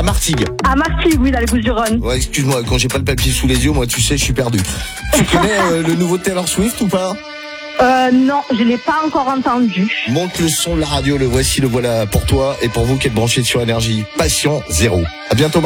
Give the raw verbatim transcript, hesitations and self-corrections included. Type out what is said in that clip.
à Martigues. À Martigues, oui, dans les Bouches-du-Rhône. Ouais, excuse-moi, quand j'ai pas le papier sous les yeux, moi, tu sais, je suis perdu. Tu connais euh, le nouveau Taylor Swift ou pas? Euh, non, je l'ai pas encore entendu. Monte le son de la radio, le voici, le voilà pour toi et pour vous qui êtes branchés sur Énergie. Passion zéro. À bientôt.